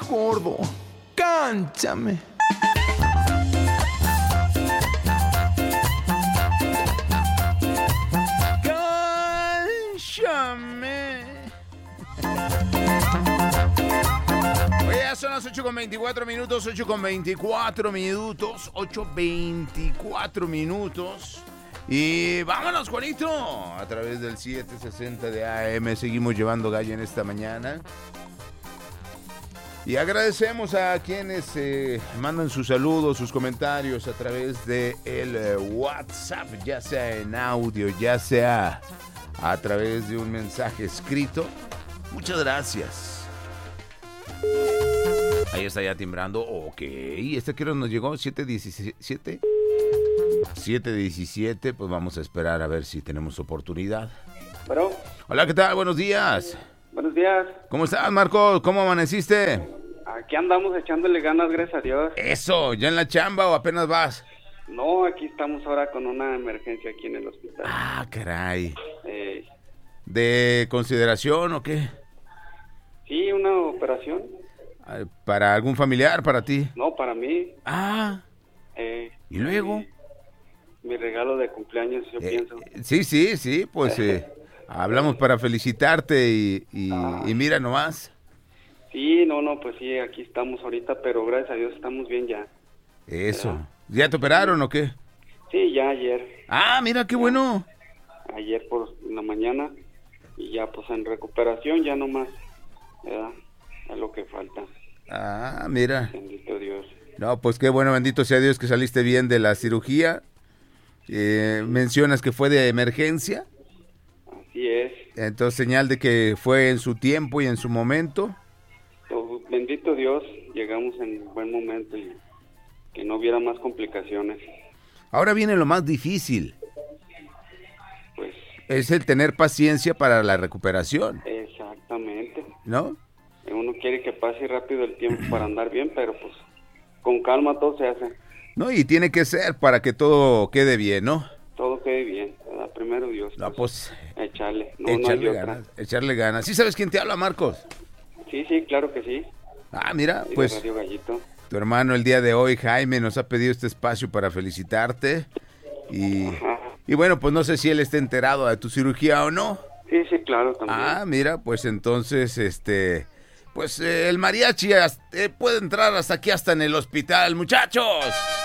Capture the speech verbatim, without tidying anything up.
gordo, cánchame. Cánchame. Oye, ya son las ocho con veinticuatro minutos, ocho con veinticuatro minutos, ocho veinticuatro minutos. Y vámonos, Juanito, a través del siete sesenta de A M seguimos llevando gallo en esta mañana. Y agradecemos a quienes eh, mandan sus saludos, sus comentarios a través de el eh, WhatsApp, ya sea en audio, ya sea a través de un mensaje escrito. Muchas gracias. Ahí está ya timbrando. Ok, ¿este qué hora nos llegó? ¿siete diecisiete? siete diecisiete, pues vamos a esperar a ver si tenemos oportunidad. Bueno. Hola, ¿qué tal? Buenos días. Buenos días. ¿Cómo estás, Marcos? ¿Cómo amaneciste? Aquí andamos echándole ganas, gracias a Dios. Eso, ¿ya en la chamba o apenas vas? No, aquí estamos ahora con una emergencia aquí en el hospital. Ah, caray. Eh, ¿De consideración o qué? Sí, una operación. ¿Para algún familiar, para ti? No, para mí. Ah. Eh, ¿Y luego? Mi, mi regalo de cumpleaños, yo eh, pienso. Sí, sí, sí, pues eh, hablamos para felicitarte y, y, ah. y mira nomás. Sí, no, no, pues sí, aquí estamos ahorita, pero gracias a Dios estamos bien ya. Eso. ¿verdad? ¿Ya te operaron o qué? Sí, ya ayer. Ah, mira, qué bueno. Ayer por la mañana y ya pues en recuperación ya nomás, ¿verdad? Es lo que falta. Ah, mira. Bendito Dios. No, pues qué bueno, bendito sea Dios que saliste bien de la cirugía. Eh, mencionas que fue de emergencia. Así es. Entonces, señal de que fue en su tiempo y en su momento. Oh, bendito Dios, llegamos en buen momento y que no hubiera más complicaciones. Ahora viene lo más difícil. Pues. Es el tener paciencia para la recuperación. Exactamente. ¿No? Uno quiere que pase rápido el tiempo para andar bien, pero pues con calma todo se hace. No, y tiene que ser para que todo quede bien, ¿no? Todo quede bien, ¿verdad? Primero Dios. No, pues... pues echarle, no, echarle no hay ganas, otra. echarle ganas. ¿Sí sabes quién te habla, Marcos? Sí, sí, claro que sí. Ah, mira, sí, pues... Radio Gallito. Tu hermano el día de hoy, Jaime, nos ha pedido este espacio para felicitarte. Y, y bueno, pues no sé si él está enterado de tu cirugía o no. Sí, sí, claro, también. Ah, mira, pues entonces, este... Pues eh, el mariachi eh, puede entrar hasta aquí, hasta en el hospital, muchachos.